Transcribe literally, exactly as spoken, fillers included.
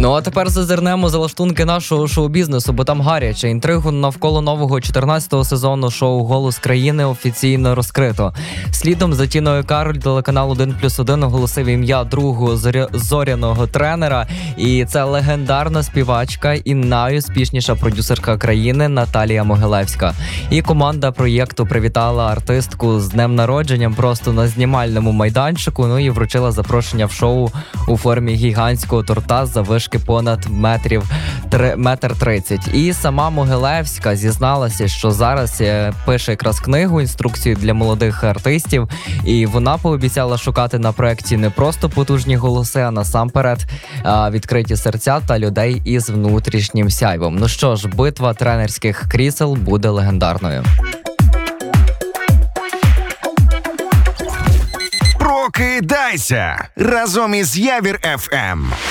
Ну а тепер зазирнемо за лаштунки нашого шоу-бізнесу, бо там гаряче. Інтригу навколо нового чотирнадцятого сезону шоу «Голос країни» офіційно розкрито. Слідом за Тіною Кароль телеканал один плюс один оголосив ім'я другого зоря... зоряного тренера. І це легендарна співачка і найуспішніша продюсерка країни Наталія Могилевська. І команда проєкту привітала артистку з днем народженням просто на знімальному майданчику, ну і вручила запрошення в шоу у формі гігантського торта заввишки понад метрів три, метр тридцять. І сама Могилевська зізналася, що зараз пише якраз книгу, інструкцію для молодих артистів, і вона пообіцяла шукати на проєкті не просто потужні голоси, а насамперед відкриті серця та людей із внутрішнім сяйвом. Ну що ж, битва тренерських крісел буде легендарною. Прокидайся разом із Явір еф ем.